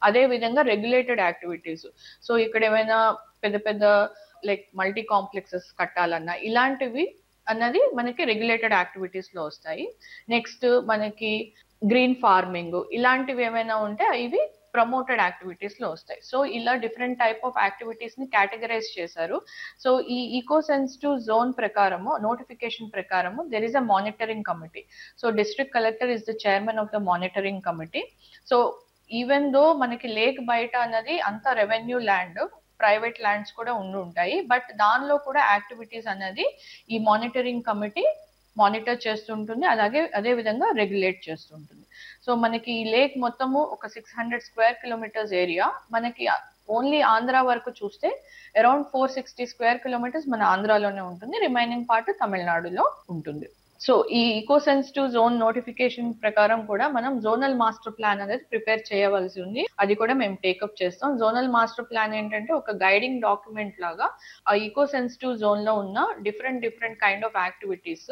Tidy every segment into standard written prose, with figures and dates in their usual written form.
అదే విధంగా regulated activities, so ఇక్కడ ఏమైనా పెద్ద పెద్ద లైక్ మల్టీ కాంప్లెక్సెస్ కట్టాలన్నా ఇలాంటివి అన్నది మనకి రెగ్యులేటెడ్ యాక్టివిటీస్ లో వస్తాయి. నెక్స్ట్ మనకి గ్రీన్ ఫార్మింగ్ ఇలాంటివి ఏమైనా ఉంటే ఇవి ప్రమోటెడ్ యాక్టివిటీస్ లో వస్తాయి. సో ఇలా డిఫరెంట్ టైప్ ఆఫ్ యాక్టివిటీస్ ని కేటగరైజ్ చేశారు. సో ఈ ఈకో సెన్సిటివ్ జోన్ ప్రకారము నోటిఫికేషన్ ప్రకారము there is a monitoring committee. So district collector is the chairman of the monitoring committee. So even though మనకి lake బయట అన్నది అంత రెవెన్యూ ల్యాండ్, ప్రైవేట్ ల్యాండ్స్ కూడా ఉండి ఉంటాయి, బట్ దానిలో కూడా యాక్టివిటీస్ అనేది ఈ మానిటరింగ్ కమిటీ మానిటర్ చేస్తుంటుంది, అలాగే అదే విధంగా రెగ్యులేట్ చేస్తుంటుంది. సో మనకి ఈ లేక్ మొత్తము ఒక 600 స్క్వేర్ కిలోమీటర్స్ ఏరియా, మనకి ఓన్లీ ఆంధ్ర వరకు చూస్తే అరౌండ్ 460 స్క్వేర్ కిలోమీటర్స్ మన ఆంధ్రాలోనే ఉంటుంది, రిమైనింగ్ పార్ట్ తమిళనాడులో ఉంటుంది. సో ఈ ఈకో సెన్సిటివ్ జోన్ నోటిఫికేషన్ ప్రకారం కూడా మనం జోనల్ మాస్టర్ ప్లాన్ అనేది ప్రిపేర్ చేయవలసి ఉంది. అది కూడా మేము టేకప్ చేస్తాం. జోనల్ మాస్టర్ ప్లాన్ ఏంటంటే ఒక గైడింగ్ డాక్యుమెంట్ లాగా ఆ ఈకో సెన్సిటివ్ జోన్ లో ఉన్న different kind of activities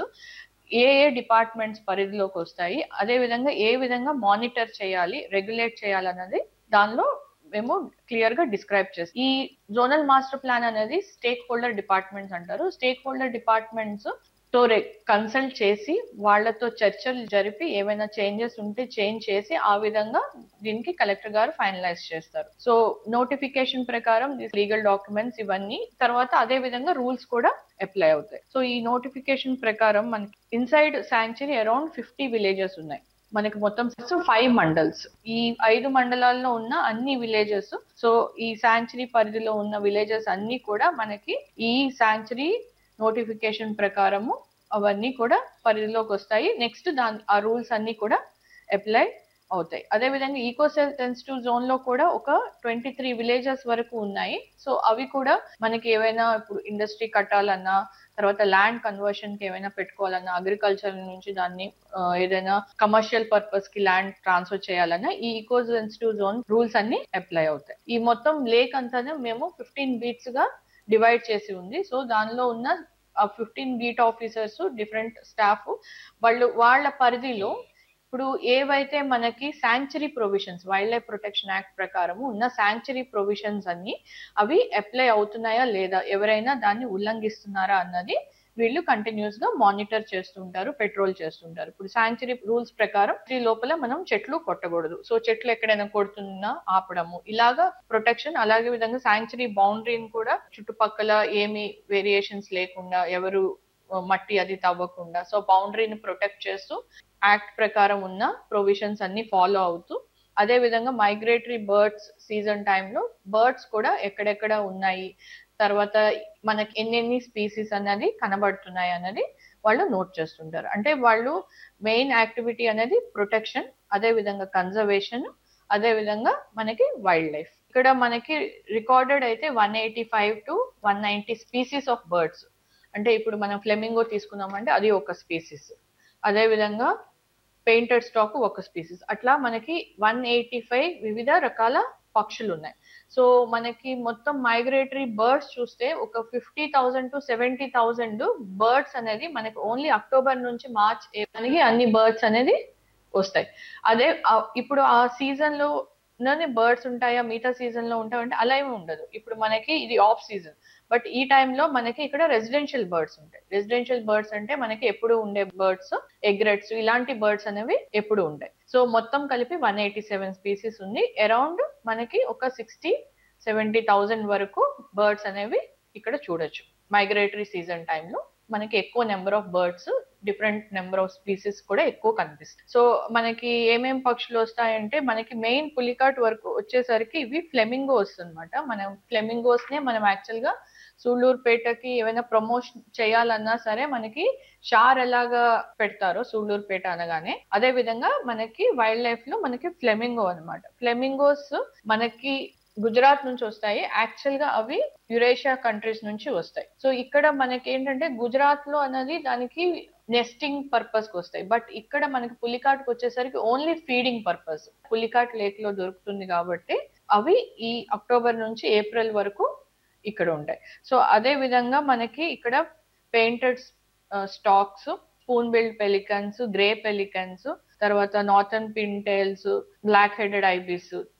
A departments పరిధిలోకి వస్తాయి, అదే విధంగా ఏ విధంగా మానిటర్ చేయాలి, రెగ్యులేట్ చేయాలన్నది దానిలో మేము క్లియర్ గా డిస్క్రైబ్ చేస్తాం. ఈ జోనల్ మాస్టర్ ప్లాన్ అనేది స్టేక్ హోల్డర్ డిపార్ట్మెంట్స్ అంటారు. స్టేక్ హోల్డర్ డిపార్ట్మెంట్స్ తో కన్సల్ట్ చేసి వాళ్ళతో చర్చలు జరిపి ఏమైనా చేంజెస్ ఉంటే చేంజ్ చేసి ఆ విధంగా దీనికి కలెక్టర్ గారు ఫైనలైజ్ చేస్తారు. సో నోటిఫికేషన్ ప్రకారం లీగల్ డాక్యుమెంట్స్ ఇవన్నీ తర్వాత అదే విధంగా రూల్స్ కూడా అప్లై అవుతాయి. సో ఈ నోటిఫికేషన్ ప్రకారం మనకి ఇన్సైడ్ శాంక్చురీ అరౌండ్ 50 విలేజెస్ ఉన్నాయి. మనకి మొత్తం 5 మండల్స్. ఈ 5 మండలాల్లో ఉన్న అన్ని విలేజెస్, సో ఈ శాంక్చురీ పరిధిలో ఉన్న విలేజెస్ అన్ని కూడా మనకి ఈ శాంక్చురీ నోటిఫికేషన్ ప్రకారము అవన్నీ కూడా పరిధిలోకి వస్తాయి. నెక్స్ట్ ఆ రూల్స్ అన్ని కూడా అప్లై అవుతాయి. అదేవిధంగా ఈకో సెన్సిటివ్ జోన్ లో కూడా ఒక 23 విలేజెస్ వరకు ఉన్నాయి. సో అవి కూడా మనకి ఏవైనా ఇప్పుడు ఇండస్ట్రీ కట్టాలన్నా, తర్వాత ల్యాండ్ కన్వర్షన్ కి ఏమైనా పెట్టుకోవాలన్నా, అగ్రికల్చర్ నుంచి దాన్ని ఏదైనా కమర్షియల్ పర్పస్ కి ల్యాండ్ ట్రాన్స్ఫర్ చేయాలన్నా ఈ ఈకో సెన్సిటివ్ జోన్ రూల్స్ అన్ని అప్లై అవుతాయి. ఈ మొత్తం లేక్ అంతా మేము 15 బీట్స్ గా డివైడ్ చేసి ఉంది. సో దానిలో ఉన్న ఆ 15 బీట్ ఆఫీసర్స్ డిఫరెంట్ స్టాఫ్ వాళ్ళ పరిధిలో ఇప్పుడు ఏవైతే మనకి sanctuary provisions, wild life protection act ప్రకారం ఉన్న శాంక్చురీ ప్రొవిజన్స్ అన్ని అవి అప్లై అవుతున్నాయా లేదా, ఎవరైనా దాన్ని ఉల్లంఘిస్తున్నారా అన్నది వీళ్ళు కంటిన్యూస్ గా మానిటర్ చేస్తుంటారు, పెట్రోల్ చేస్తుంటారు. ఇప్పుడు శాంక్చురీ రూల్స్ ప్రకారం ఈ లోపల మనం చెట్లు కొట్టకూడదు. సో చెట్లు ఎక్కడైనా కొడుతున్నా ఆపడము, ఇలాగా ప్రొటెక్షన్. అలాగే విధంగా శాంక్చురీ బౌండరీని కూడా చుట్టుపక్కల ఏమి వేరియేషన్స్ లేకుండా, ఎవరు మట్టి అది తవ్వకుండా, సో బౌండరీని ప్రొటెక్ట్ చేస్తూ యాక్ట్ ప్రకారం ఉన్న ప్రొవిజన్స్ అన్ని ఫాలో అవుతూ, అదే విధంగా మైగ్రేటరీ బర్డ్స్ సీజన్ టైంలో బర్డ్స్ కూడా ఎక్కడెక్కడ ఉన్నాయి, తర్వాత మనకి ఎన్నెన్ని స్పీసీస్ అనేది కనబడుతున్నాయి అన్నది వాళ్ళు నోట్ చేస్తుంటారు. అంటే వాళ్ళు మెయిన్ యాక్టివిటీ అనేది ప్రొటెక్షన్, అదే విధంగా కన్జర్వేషన్, అదే విధంగా మనకి వైల్డ్ లైఫ్. ఇక్కడ మనకి రికార్డెడ్ అయితే 185 to 190 స్పీసీస్ ఆఫ్ బర్డ్స్. అంటే ఇప్పుడు మనం ఫ్లెమింగో తీసుకున్నామంటే అది ఒక స్పీసీస్, అదే విధంగా పెయింటెడ్ స్టాక్ ఒక స్పీసీస్, అట్లా మనకి 185 వివిధ రకాల పక్షులు ఉన్నాయి. సో మనకి మొత్తం మైగ్రేటరీ బర్డ్స్ చూస్తే ఒక 50,000 to 70,000 బర్డ్స్ అనేది మనకి ఓన్లీ అక్టోబర్ నుంచి మార్చ్ మనకి అన్ని బర్డ్స్ అనేది వస్తాయి. అదే ఇప్పుడు ఆ సీజన్ లో బర్డ్స్ ఉంటాయా, మిగతా సీజన్ లో ఉంటాయంటే అలా ఏమి ఉండదు. ఇప్పుడు మనకి ఇది ఆఫ్ సీజన్, బట్ ఈ టైంలో మనకి ఇక్కడ రెసిడెన్షియల్ బర్డ్స్ ఉంటాయి. రెసిడెన్షియల్ బర్డ్స్ అంటే మనకి ఎప్పుడు ఉండే బర్డ్స్, ఎగ్రెట్స్ ఇలాంటి బర్డ్స్ అనేవి ఎప్పుడు ఉంటాయి. సో మొత్తం కలిపి 187 స్పీసీస్ ఉంది. అరౌండ్ మనకి ఒక 60-70,000 వరకు బర్డ్స్ అనేవి ఇక్కడ చూడొచ్చు. మైగ్రేటరీ సీజన్ టైంలో మనకి ఎక్కువ number of birds, different number of species కూడా ఎక్కువ కనిపిస్తాయి. సో మనకి ఏమేం పక్షులు వస్తాయంటే మనకి మెయిన్ పులికాట్ వరకు వచ్చేసరికి ఇవి ఫ్లెమింగోస్ అనమాట. మనం ఫ్లెమింగోస్ నే మనం యాక్చువల్ గా సూళ్లూరుపేటకి ఏమైనా ప్రమోషన్ చేయాలన్నా సరే మనకి షార్ ఎలాగా పెడతారో సూళ్లూరుపేట అనగానే, అదే విధంగా మనకి వైల్డ్ లైఫ్ లో మనకి ఫ్లెమింగో అనమాట. ఫ్లెమింగోస్ మనకి గుజరాత్ నుంచి వస్తాయి. యాక్చువల్ గా అవి యురేషియా కంట్రీస్ నుంచి వస్తాయి. సో ఇక్కడ మనకి ఏంటంటే గుజరాత్ లో అనేది దానికి నెస్టింగ్ పర్పస్ కి వస్తాయి, బట్ ఇక్కడ మనకి పులికాట్ కి వచ్చేసరికి only feeding purpose. Pulicat lake లో దొరుకుతుంది కాబట్టి అవి ఈ అక్టోబర్ నుంచి ఏప్రిల్ వరకు ఇక్కడ ఉంటాయి. సో అదే విధంగా మనకి ఇక్కడ painted stocks, spoon build pelicans, grey pelicans, తర్వాత northern pin tiles, black headed ibis,